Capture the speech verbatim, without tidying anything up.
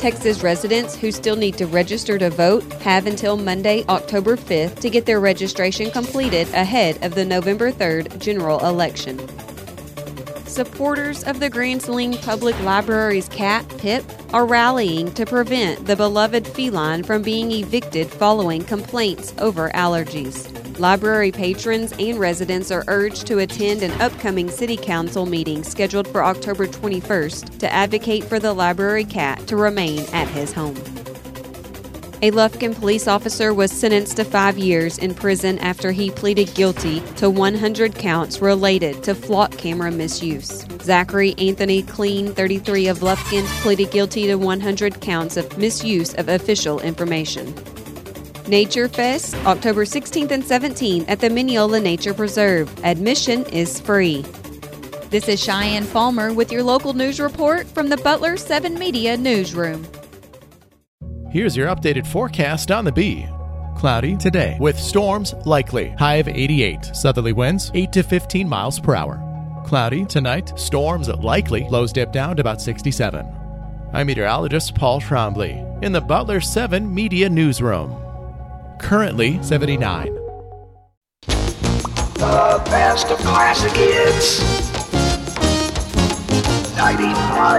Texas residents who still need to register to vote have until Monday, October fifth to get their registration completed ahead of the November third general election. Supporters of the Grand Saline Public Library's cat, Pip, are rallying to prevent the beloved feline from being evicted following complaints over allergies. Library patrons and residents are urged to attend an upcoming City Council meeting scheduled for October twenty-first to advocate for the library cat to remain at his home. A Lufkin police officer was sentenced to five years in prison after he pleaded guilty to one hundred counts related to flock camera misuse. Zachary Anthony Clean, thirty-three, of Lufkin, pleaded guilty to one hundred counts of misuse of official information. Nature Fest, October sixteenth and seventeenth at the Mineola Nature Preserve. Admission is free. This is Cheyenne Palmer with your local news report from the Butler seven Media Newsroom. Here's your updated forecast on the Bee. Cloudy today with storms likely. High of eighty-eight. Southerly winds eight to fifteen miles per hour. Cloudy tonight. Storms likely. Lows dip down to about sixty-seven. I'm meteorologist Paul Trombley in the Butler seven Media Newsroom. Currently seventy-nine. The best of classic hits. ninety-five